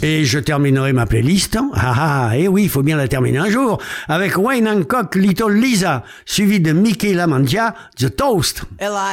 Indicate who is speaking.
Speaker 1: Et je terminerai ma playlist. Et oui, il faut bien la terminer un jour. Avec Wayne Hancock, Little Lisa, suivi de Mickey LaMantia, The Toast.